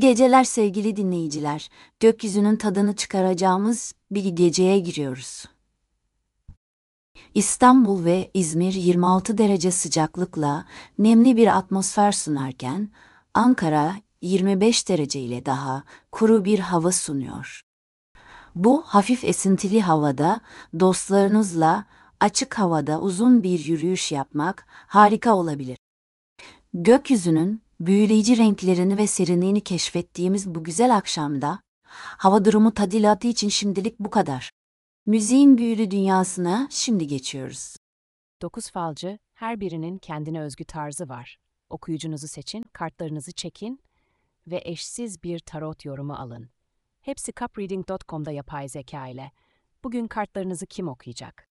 geceler sevgili dinleyiciler. Gökyüzünün tadını çıkaracağımız bir geceye giriyoruz. İstanbul ve İzmir 26 derece sıcaklıkla nemli bir atmosfer sunarken, Ankara 25 derece ile daha kuru bir hava sunuyor. Bu hafif esintili havada dostlarınızla açık havada uzun bir yürüyüş yapmak harika olabilir. Gökyüzünün büyüleyici renklerini ve serinliğini keşfettiğimiz bu güzel akşamda, hava durumu tadilatı için şimdilik bu kadar. Müziğin büyülü dünyasına şimdi geçiyoruz. 9 falcı, her birinin kendine özgü tarzı var. Okuyucunuzu seçin, kartlarınızı çekin ve eşsiz bir tarot yorumu alın. Hepsi cupreading.com'da yapay zeka ile. Bugün kartlarınızı kim okuyacak?